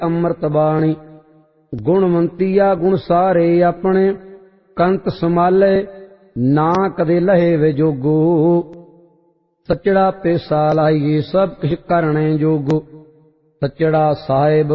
ਅੰਮ੍ਰਿਤ ਬਾਣੀ। ਗੁਣਵੰਤੀਆ ਗੁਣ ਸਾਰੇ ਆਪਣੇ, ਕੰਤ ਸਮਾਲੇ ਨਾ ਕਦੇ ਲਹੇ ਵਿਜੋਗੋ। ਸੱਚੜਾ ਪੈਸਾ ਲਾਈਏ ਸਭ ਕਿਛ ਕਰਨੇ ਜੋਗੋ। ਸੱਚੜਾ ਸਾਹਿਬ